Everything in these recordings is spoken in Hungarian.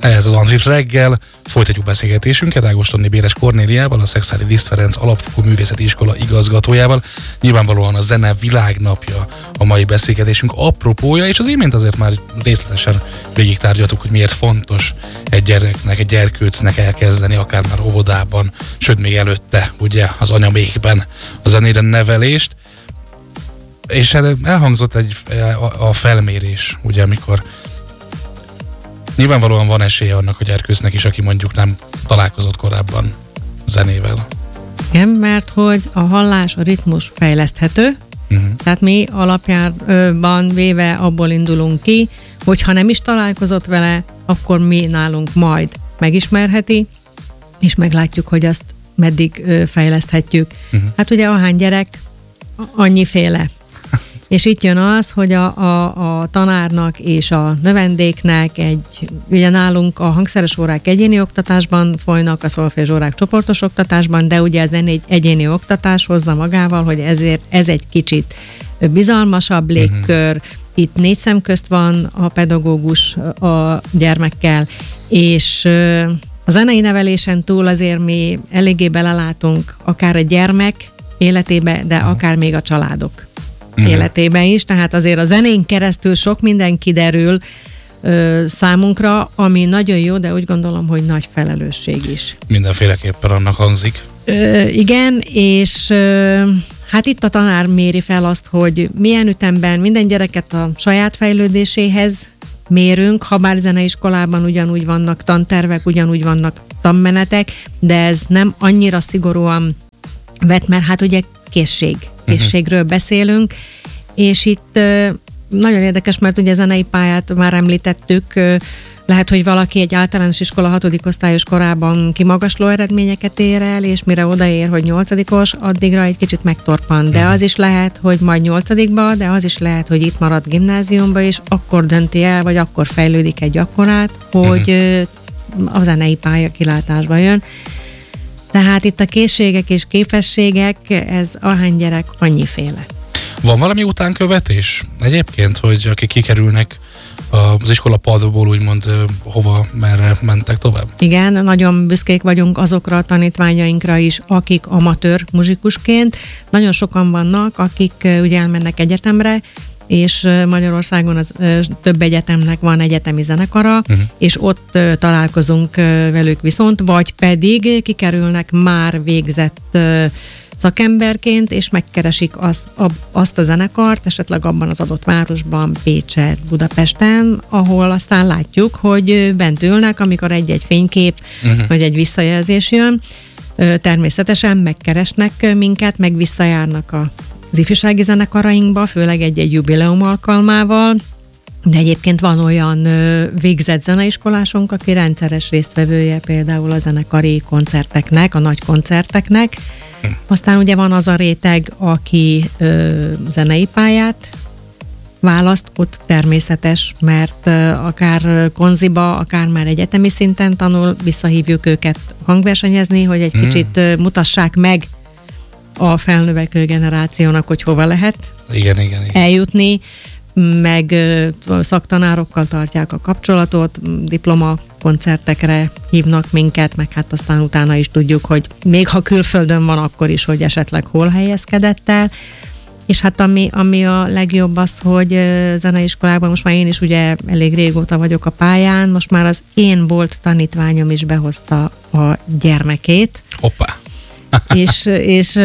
Ez az Andris reggel, folytatjuk beszélgetésünket Ágostonné Béres Kornéliával, a Szekszári Liszt Ferenc Alapfokú Művészeti Iskola igazgatójával. Nyilvánvalóan a zene világnapja a mai beszélgetésünk apropója, és az imént azért már részletesen végigtárgyaltuk, hogy miért fontos egy gyereknek, egy gyerkőcnek elkezdeni, akár már óvodában, sőt még előtte, ugye, az anyamékben a zenére nevelést. És elhangzott a felmérés, ugye, amikor nyilvánvalóan van esélye annak a gyerkőcnek is, aki mondjuk nem találkozott korábban zenével. Igen, mert hogy a hallás, a ritmus fejleszthető, tehát mi alapjában véve abból indulunk ki, hogy ha nem is találkozott vele, akkor mi nálunk majd megismerheti, és meglátjuk, hogy azt meddig fejleszthetjük. Hát ugye ahány gyerek, annyiféle. És itt jön az, hogy a tanárnak és a növendéknek ugye nálunk a hangszeres órák egyéni oktatásban folynak, a szolfés órák csoportos oktatásban, de ugye ez egy egyéni oktatás hozza magával, hogy ezért ez egy kicsit bizalmasabb légkör, itt 4 szem közt van a pedagógus a gyermekkel, és a zenei nevelésen túl azért mi eléggé belelátunk akár a gyermek életébe, de akár még a családok életében is, tehát azért a zenén keresztül sok minden kiderül számunkra, ami nagyon jó, de úgy gondolom, hogy nagy felelősség is. Mindenféleképpen annak hangzik. Igen, és hát itt a tanár méri fel azt, hogy milyen ütemben minden gyereket a saját fejlődéséhez mérünk, ha bár zeneiskolában ugyanúgy vannak tantervek, ugyanúgy vannak tanmenetek, de ez nem annyira szigorúan vett, mert hát ugye készségről beszélünk, és itt nagyon érdekes, mert ugye zenei pályát már említettük, lehet, hogy valaki egy általános iskola 6. osztályos korában kimagasló eredményeket ér el, és mire odaér, hogy 8-os, addigra egy kicsit megtorpan. De az is lehet, hogy majd 8-ba, de az is lehet, hogy itt marad gimnáziumba, és akkor dönti el, vagy akkor fejlődik egy akkorát, hogy a zenei pálya kilátásba jön. Tehát itt a készségek és képességek, ez ahány gyerek, annyiféle. Van valami utánkövetés egyébként, hogy akik kikerülnek az iskola padból, úgymond hova, merre mentek tovább? Igen, nagyon büszkék vagyunk azokra a tanítványainkra is, akik amatőr muzsikusként. Nagyon sokan vannak, akik ugye elmennek egyetemre, és Magyarországon az több egyetemnek van egyetemi zenekara, és ott találkozunk velük viszont, vagy pedig kikerülnek már végzett szakemberként, és megkeresik azt a zenekart, esetleg abban az adott városban, Pécset, Budapesten, ahol aztán látjuk, hogy bent ülnek, amikor egy-egy fénykép, vagy egy visszajelzés jön. Természetesen megkeresnek minket, meg visszajárnak az ifjúsági zenekarainkba, főleg egy-egy jubileum alkalmával, de egyébként van olyan végzett zeneiskolásunk, aki rendszeres résztvevője például a zenekari koncerteknek, a nagy koncerteknek. Aztán ugye van az a réteg, aki zenei pályát választ, ott természetes, mert akár konziba, akár már egyetemi szinten tanul, visszahívjuk őket hangversenyezni, hogy egy kicsit mutassák meg a felnövekvő generációnak, hogy hova lehet igen. eljutni, meg szaktanárokkal tartják a kapcsolatot, diplomakoncertekre hívnak minket, meg hát aztán utána is tudjuk, hogy még ha külföldön van, akkor is, hogy esetleg hol helyezkedett el. És hát ami a legjobb az, hogy zeneiskolában most már én is ugye elég régóta vagyok a pályán, most már az én volt tanítványom is behozta a gyermekét. Hoppá! és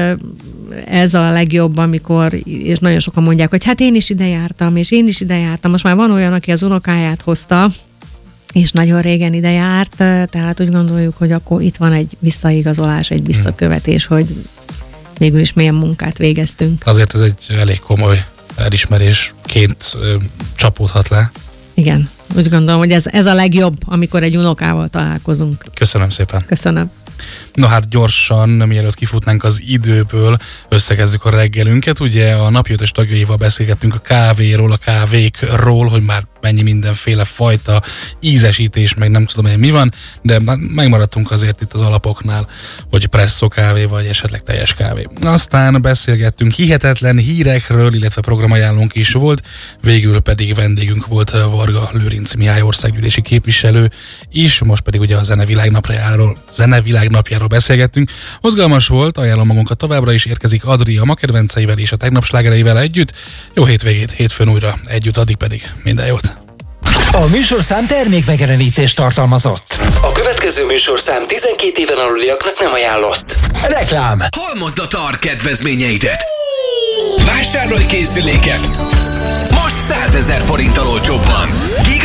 ez a legjobb, amikor, és nagyon sokan mondják, hogy hát én is ide jártam, és én is ide jártam. Most már van olyan, aki az unokáját hozta, és nagyon régen ide járt, tehát úgy gondoljuk, hogy akkor itt van egy visszaigazolás, egy visszakövetés, hogy végül is milyen munkát végeztünk. Azért ez egy elég komoly elismerésként csapódhat le. Igen, úgy gondolom, hogy ez a legjobb, amikor egy unokával találkozunk. Köszönöm szépen. Köszönöm. Na hát gyorsan, mielőtt kifutnánk az időből, összekezdjük a reggelünket. Ugye a napi 5-ös tagjaival beszélgettünk a kávéról, a kávékról, hogy már mennyi mindenféle fajta ízesítés, meg nem tudom én mi van, de megmaradtunk azért itt az alapoknál, hogy presszó kávé, vagy esetleg teljes kávé. Aztán beszélgettünk hihetetlen hírekről, illetve programajánlónk is volt, végül pedig vendégünk volt Varga Lőrinc Mihály országgyűlési képviselő is, most pedig ugye a Zenevilág napjáról beszélgettünk. Mozgalmas volt, ajánlom magunkat továbbra is, érkezik Adri a ma kedvenceivel és a tegnap slágereivel együtt. Jó hétvégét, hétfőn újra együtt, addig pedig minden jót! A műsorszám termékmegjelenítést tartalmazott. A következő műsorszám 12 éven aluliaknak nem ajánlott. Reklám. Halmozd a TAR kedvezményeidet. Vásárolj készüléket! Most 100 000 forinttal olcsóbban.